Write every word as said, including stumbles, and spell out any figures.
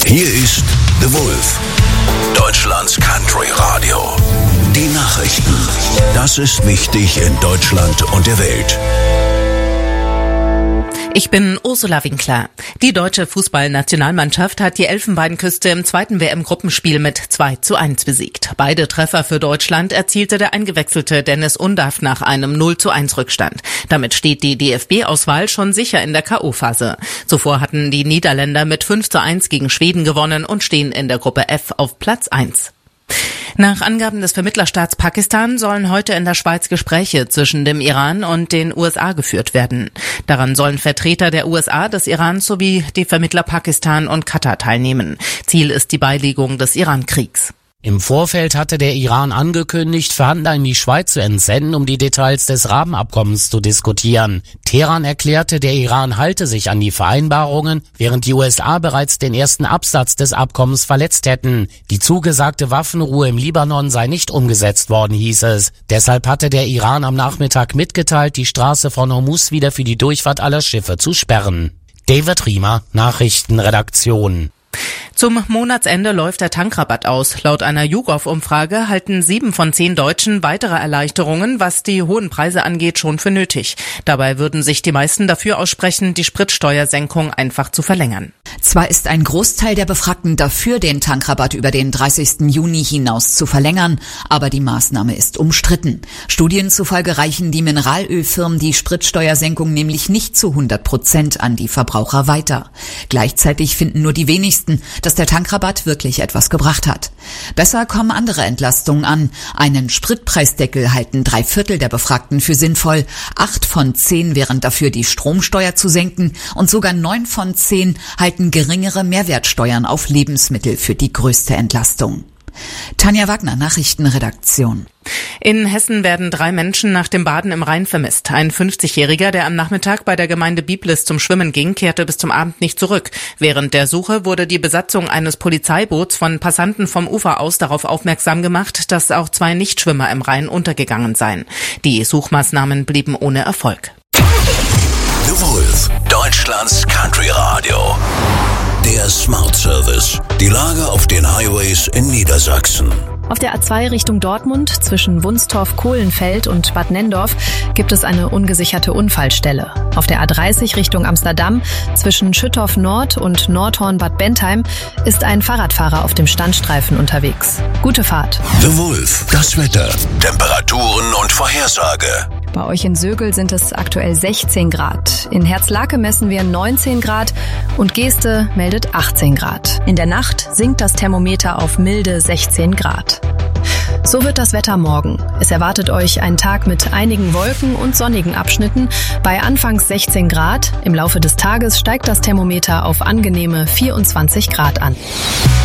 Hier ist The Wolf, Deutschlands Country Radio. Die Nachrichten. Das ist wichtig in Deutschland und der Welt. Ich bin Ursula Winkler. Die deutsche Fußballnationalmannschaft hat die Elfenbeinküste im zweiten W M-Gruppenspiel mit zwei zu eins besiegt. Beide Treffer für Deutschland erzielte der eingewechselte Dennis Undaff nach einem null zu eins Rückstand. Damit steht die D F B-Auswahl schon sicher in der K O-Phase. Zuvor hatten die Niederländer mit fünf zu eins gegen Schweden gewonnen und stehen in der Gruppe F auf Platz eins. Nach Angaben des Vermittlerstaats Pakistan sollen heute in der Schweiz Gespräche zwischen dem Iran und den U S A geführt werden. Daran sollen Vertreter der U S A, des Irans sowie die Vermittler Pakistan und Katar teilnehmen. Ziel ist die Beilegung des Iran-Kriegs. Im Vorfeld hatte der Iran angekündigt, Verhandler in die Schweiz zu entsenden, um die Details des Rahmenabkommens zu diskutieren. Teheran erklärte, der Iran halte sich an die Vereinbarungen, während die U S A bereits den ersten Absatz des Abkommens verletzt hätten. Die zugesagte Waffenruhe im Libanon sei nicht umgesetzt worden, hieß es. Deshalb hatte der Iran am Nachmittag mitgeteilt, die Straße von Hormuz wieder für die Durchfahrt aller Schiffe zu sperren. David Riemer, Nachrichtenredaktion. Zum Monatsende läuft der Tankrabatt aus. Laut einer YouGov-Umfrage halten sieben von zehn Deutschen weitere Erleichterungen, was die hohen Preise angeht, schon für nötig. Dabei würden sich die meisten dafür aussprechen, die Spritsteuersenkung einfach zu verlängern. Zwar ist ein Großteil der Befragten dafür, den Tankrabatt über den dreißigsten Juni hinaus zu verlängern, aber die Maßnahme ist umstritten. Studien zufolge reichen die Mineralölfirmen die Spritsteuersenkung nämlich nicht zu hundert Prozent an die Verbraucher weiter. Gleichzeitig finden nur die wenigsten, dass der Tankrabatt wirklich etwas gebracht hat. Besser kommen andere Entlastungen an. Einen Spritpreisdeckel halten drei Viertel der Befragten für sinnvoll. Acht von zehn wären dafür, die Stromsteuer zu senken, und sogar neun von zehn halten geringere Mehrwertsteuern auf Lebensmittel für die größte Entlastung. Tanja Wagner, Nachrichtenredaktion. In Hessen werden drei Menschen nach dem Baden im Rhein vermisst. Ein fünfzigjähriger, der am Nachmittag bei der Gemeinde Biblis zum Schwimmen ging, kehrte bis zum Abend nicht zurück. Während der Suche wurde die Besatzung eines Polizeiboots von Passanten vom Ufer aus darauf aufmerksam gemacht, dass auch zwei Nichtschwimmer im Rhein untergegangen seien. Die Suchmaßnahmen blieben ohne Erfolg. The Wolf, Deutschlands Country Radio. Der Smart Service. Die Lage auf den Highways in Niedersachsen. Auf der A zwei Richtung Dortmund zwischen Wunstorf-Kohlenfeld und Bad Nenndorf gibt es eine ungesicherte Unfallstelle. Auf der A dreißig Richtung Amsterdam zwischen Schüttorf Nord und Nordhorn-Bad Bentheim ist ein Fahrradfahrer auf dem Standstreifen unterwegs. Gute Fahrt. The Wolf, das Wetter, Temperaturen und Vorhersage. Bei euch in Sögel sind es aktuell sechzehn Grad. In Herzlake messen wir neunzehn Grad und Geeste meldet achtzehn Grad. In der Nacht sinkt das Thermometer auf milde sechzehn Grad. So wird das Wetter morgen. Es erwartet euch ein Tag mit einigen Wolken und sonnigen Abschnitten bei anfangs sechzehn Grad. Im Laufe des Tages steigt das Thermometer auf angenehme vierundzwanzig Grad an.